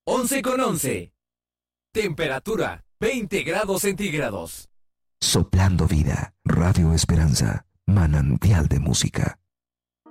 11:11. Temperatura 20 grados centígrados. Soplando vida, Radio Esperanza, manantial de música.